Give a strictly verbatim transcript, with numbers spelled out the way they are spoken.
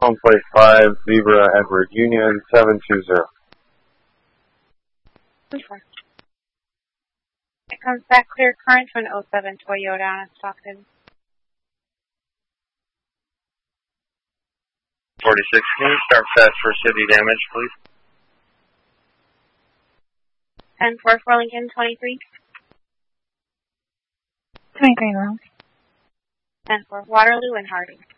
home plate five, Zebra, Edward, Union, seven two zero. Okay. It comes back clear current to an oh seven Toyota on Stockton. forty-six, can you start fast for city damage, please? ten four for Lincoln, twenty-three. twenty-three, wrong. ten four, Waterloo and Harding.